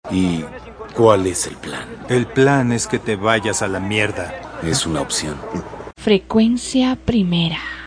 ¿Y cuál es el plan? El plan es que te vayas a la mierda. Es una opción. Frecuencia primera.